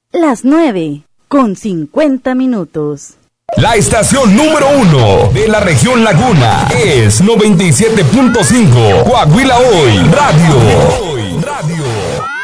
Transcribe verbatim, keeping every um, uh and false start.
Las nueve, con cincuenta minutos. La estación número uno de la región Laguna es noventa y siete punto cinco Coahuila Hoy Radio. Radio.